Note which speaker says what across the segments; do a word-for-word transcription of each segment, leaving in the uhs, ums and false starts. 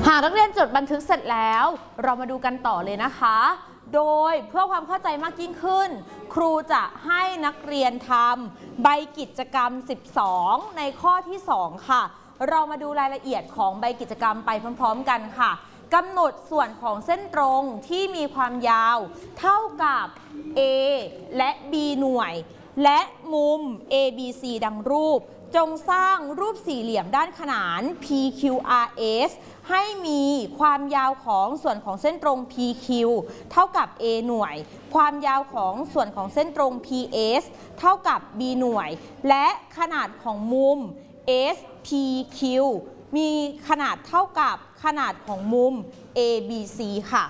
Speaker 1: หากนักเรียนจดบันทึกเสร็จแล้วเรามาดูกันต่อเลยนะคะโดยเพื่อความเข้าใจมากยิ่งขึ้นครูจะให้นักเรียนทำใบกิจกรรมสิบสองในข้อที่สองค่ะเรามาดูรายละเอียดของใบกิจกรรมไปพร้อมๆกันค่ะกำหนดส่วนของเส้นตรงที่มีความยาวเท่ากับ A และ B หน่วยและมุม A B C ดังรูปจงสร้างรูปสี่เหลี่ยมด้านขนาน P Q R S ให้มีความยาวของส่วนของเส้นตรง P Q เท่ากับ A หน่วยความยาวของส่วนของเส้นตรง P S เท่ากับ B หน่วยและขนาดของมุม S P Q มีขนาดเท่ากับขนาดของมุม A B C ค่ะ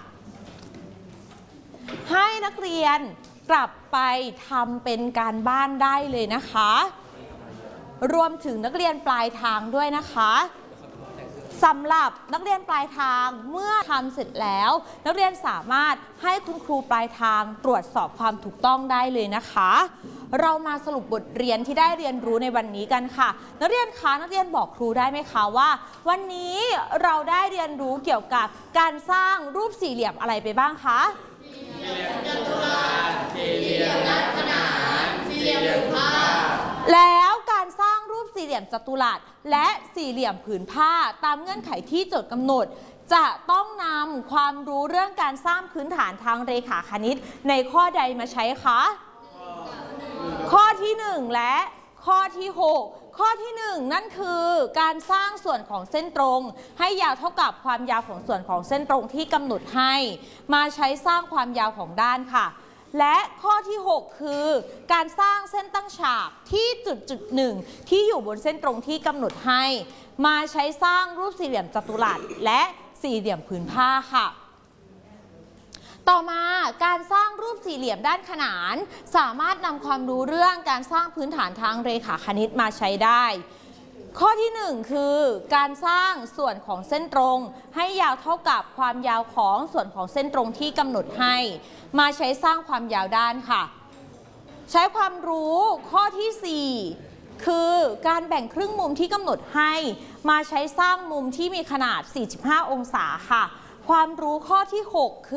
Speaker 1: ให้นักเรียนกลับไปทำเป็นการบ้านได้เลยนะคะรวมถึงนักเรียนปลายทางด้วยนะคะสำหรับนักเรียนปลายทางเมื่อทำเสร็จแล้วนักเรียนสามารถให้คุณครูปลายทางตรวจสอบความถูกต้องได้เลยนะคะเรามาสรุปบทเรียนที่ได้เรียนรู้ในวันนี้กันค่ะนักเรียนคะนักเรียนบอกครูได้ไหมคะว่าวันนี้เราได้เรียนรู้เกี่ยวกับการสร้างรูปสี่เหลี่ยมอะไรไปบ้างคะสี่เหลี่ยมจัตุรัสสี่เหลี่ยมด้านขนานสี่เหลี่ยมผืนผ้าแล้วการสร้างรูปสี่เหลี่ยมจัตุรัสและสี่เหลี่ยมผืนผ้าตามเงื่อนไขที่โจทย์กำหนดจะต้องนำความรู้เรื่องการสร้างพื้นฐานทางเรขาคณิตในข้อใดมาใช้คะข้อที่หนึ่งและข้อที่หกข้อที่หนึ่งนั่นคือการสร้างส่วนของเส้นตรงให้ยาวเท่ากับความยาวของส่วนของเส้นตรงที่กำหนดให้มาใช้สร้างความยาวของด้านค่ะและข้อที่หกคือการสร้างเส้นตั้งฉากที่จุดจุดหนึ่งที่อยู่บนเส้นตรงที่กำหนดให้มาใช้สร้างรูปสี่เหลี่ยมจัตุรัสและสี่เหลี่ยมผืนผ้าค่ะต่อมาการสร้างรูปสี่เหลี่ยมด้านขนานสามารถนำความรู้เรื่องการสร้างพื้นฐานทางเรขาคณิตมาใช้ได้ข้อที่หนึ่งคือการสร้างส่วนของเส้นตรงให้ยาวเท่ากับความยาวของส่วนของเส้นตรงที่กำหนดให้มาใช้สร้างความยาวด้านค่ะใช้ความรู้ข้อที่สี่คือการแบ่งครึ่งมุมที่กำหนดให้มาใช้สร้างมุมที่มีขนาดสี่สิบห้าองศาค่ะความรู้ข้อที่หกคือ